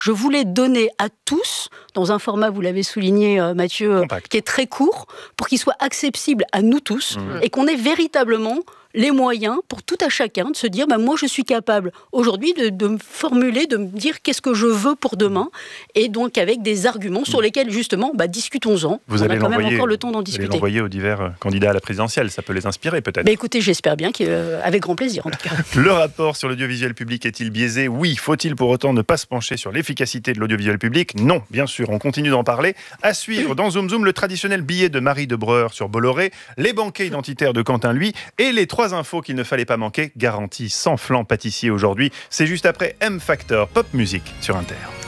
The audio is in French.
Je voulais donner à tous, dans un format, vous l'avez souligné Mathieu, Compact. qui est très court, pour qu'il soit accessible à nous tous, et qu'on ait véritablement les moyens pour tout à chacun de se dire moi je suis capable aujourd'hui de me formuler, de me dire qu'est-ce que je veux pour demain, et donc avec des arguments sur lesquels justement discutons-en. Vous allez a quand même l'envoyer, encore le temps d'en vous allez discuter. l'envoyer aux divers candidats à la présidentielle, ça peut les inspirer peut-être. Écoutez, j'espère bien avec grand plaisir en tout cas. Le rapport sur l'audiovisuel public est-il biaisé ? Oui. Faut-il pour autant ne pas se pencher sur l'efficacité de l'audiovisuel public ? Non, bien sûr, on continue d'en parler. À suivre dans Zoom Zoom, le traditionnel billet de Marie de Breuer sur Bolloré, les banquets identitaires de Quentin Lui et les 3 infos qu'il ne fallait pas manquer, garantie sans flanc pâtissier aujourd'hui. C'est juste après M Factor Pop Music sur Inter.